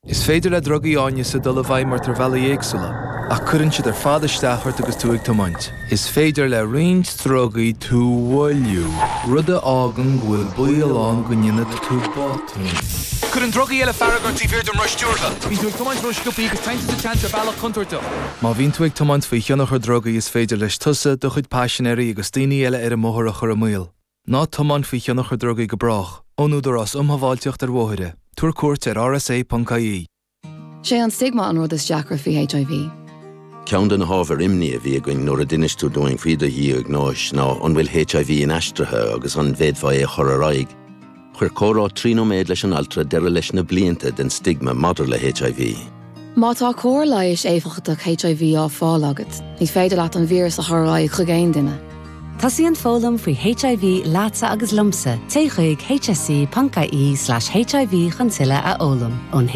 Is féidir le drogaí áine sa dul a bhaid mar tar bhela éagsúla, ach cuireann siad ar fad isteachart agus tú ag tomaint. Is féidir le roinnt drogaí tú bhfuilú, rud a ágan bhfuil buailán go nionad tú bátain. Cuireann drogaí eile farragar tí bhír don roistiúrtha. Bhín tú ag tomaint roisciúpaí agus tainte sa teantar bhealach contorta. Má bhín tú ag tomaint faoi cheannachar drogaí is féidir leis tusa do chuid páisinéirí agus daoine eile ar a móthar a chur a míl. Ná tomaint faoi cheannachar drogaí go brach, ónúdar as umhaváilteocht ar mhóthire. Tuair cuairt ar rsa.ie. Sé an stigma an rud is deacra faoi HIV. Ceann den hábhar imní a bhí going nuair a duine tú doing faoide hí ag náis ná an bhfuil HIV in aistrithe agus an bhéadmhaid é chur a raig. Chuir córá trínoméid leis an altra deire leis na blianta den stigma madidir le HIV. Má tá cóir leighis éifeachtach HIV á fáil agat, ní féidir leat an vírus a thráid chu géin duine. Tasí an fólam faoi HIV lása agus lumsa, téigh HSC.ie/HIV chun tuile a ólam ón